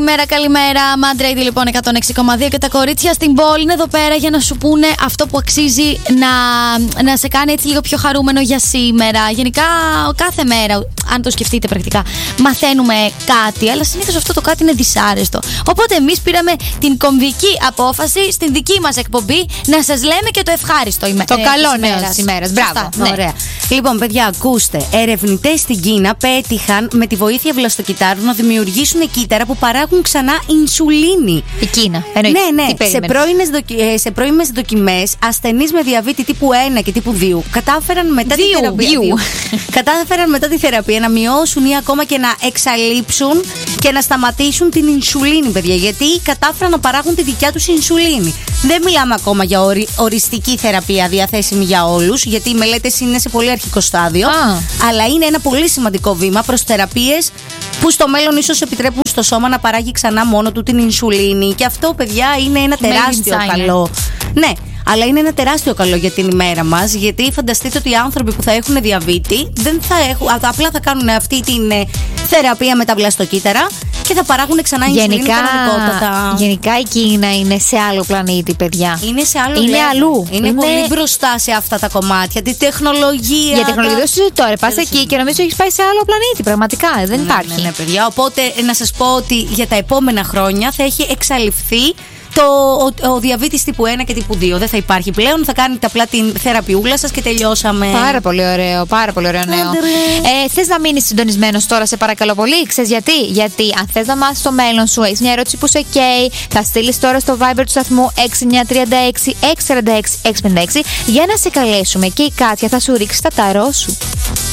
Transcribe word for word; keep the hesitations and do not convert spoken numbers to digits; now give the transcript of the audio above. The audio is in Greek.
Καλημέρα, καλημέρα. Mad Radio λοιπόν εκατόν έξι κόμμα δύο και τα κορίτσια στην πόλη είναι εδώ πέρα για να σου πούνε αυτό που αξίζει να, να σε κάνει έτσι λίγο πιο χαρούμενο για σήμερα. Γενικά, κάθε μέρα, αν το σκεφτείτε πρακτικά, μαθαίνουμε κάτι, αλλά συνήθως αυτό το κάτι είναι δυσάρεστο. Οπότε εμείς πήραμε την κομβική απόφαση στην δική μας εκπομπή να σας λέμε και το ευχάριστο ime- Το ε, καλό της νέο ημέρας. της ημέρας. Μπράβο. Σωστά, ναι. Ωραία. Λοιπόν, παιδιά, ακούστε. Ερευνητές στην Κίνα πέτυχαν με τη βοήθεια βλαστοκυτάρων να δημιουργήσουν κύτταρα που παράγουν ξανά ινσουλίνη. Η Κίνα. Εννοείται. Ναι, ναι. Τι Σε πρώιμες, δοκι... σε πρώιμες δοκιμές, ασθενείς με διαβήτη τύπου ένα και τύπου δύο κατάφεραν μετά Δύο, τη θεραπεία. δύο. κατάφεραν μετά τη θεραπεία να μειώσουν ή ακόμα και να εξαλείψουν και να σταματήσουν την ινσουλίνη, παιδιά. Γιατί κατάφεραν να παράγουν τη δικιά τους ινσουλίνη. Δεν μιλάμε ακόμα για ορι... οριστική θεραπεία διαθέσιμη για όλους, γιατί οι μελέτες είναι σε πολύ αρχικό στάδιο. Α. Αλλά είναι ένα πολύ σημαντικό βήμα προς θεραπείες που στο μέλλον ίσως επιτρέπουν στο σώμα να παράγει ξανά μόνο του την ινσουλίνη. Και αυτό, παιδιά, είναι ένα τεράστιο καλό. Ναι, αλλά είναι ένα τεράστιο καλό για την ημέρα μας. Γιατί φανταστείτε ότι οι άνθρωποι που θα έχουν διαβήτη δεν θα έχουν, απλά θα κάνουν αυτή την ε, θεραπεία με τα βλαστοκύτταρα και θα παράγουν ξανά ινσουλίνη κανονικότατα. Γενικά η Κίνα είναι σε άλλο πλανήτη, παιδιά. Είναι σε άλλο Είναι level. αλλού. Είναι, Είναι πολύ μπροστά σε αυτά τα κομμάτια. Τη τεχνολογία. Για τεχνολογία δεν συζητώ. Πα Δεν εκεί και νομίζω έχει πάει σε άλλο πλανήτη. Πραγματικά δεν Ναι, υπάρχει. ναι, ναι, παιδιά. Οπότε να σας πω ότι για τα επόμενα χρόνια θα έχει εξαλειφθεί το, ο, ο διαβήτης τύπου ένα και τύπου δύο. Δεν θα υπάρχει πλέον. Θα κάνετε απλά την θεραπειούλα σας και τελειώσαμε. Πάρα πολύ ωραίο, πάρα πολύ ωραίο νέο. Ε, θες να μείνεις συντονισμένος τώρα, σε παρακαλώ πολύ? Ξέρεις γιατί? Γιατί αν θες να μάθεις το μέλλον σου, έχεις μια ερώτηση που σε καίει, θα στείλεις τώρα στο Viber του σταθμού έξι εννιά τρία έξι έξι τέσσερα έξι έξι πέντε έξι για να σε καλέσουμε και η Κάτια θα σου ρίξει τα ταρό σου.